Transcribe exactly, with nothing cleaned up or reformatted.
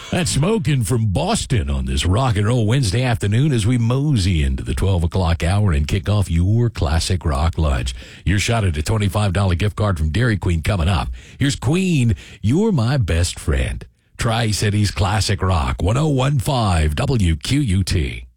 That's Smoking from Boston on this Rock and Roll Wednesday afternoon as we mosey into the twelve o'clock hour and kick off your classic rock lunch. Your shot at a twenty-five dollars gift card from Dairy Queen coming up. Here's Queen, You're My Best Friend. Tri-Cities Classic Rock, one oh one point five W Q U T.